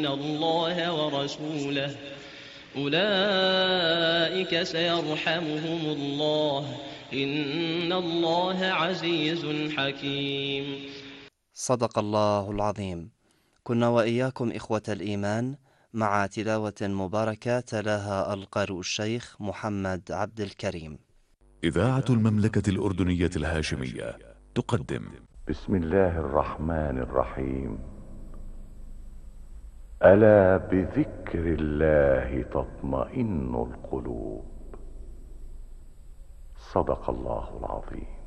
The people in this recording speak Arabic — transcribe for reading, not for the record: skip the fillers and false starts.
الله ورسوله أولئك سيرحمهم الله إن الله عزيز حكيم. صدق الله العظيم. كنا وإياكم إخوة الإيمان مع تلاوة مباركة تلاها القارئ الشيخ محمد عبد الكريم. إذاعة المملكة الأردنية الهاشمية تقدم بسم الله الرحمن الرحيم. ألا بذكر الله تطمئن القلوب. صدق الله العظيم.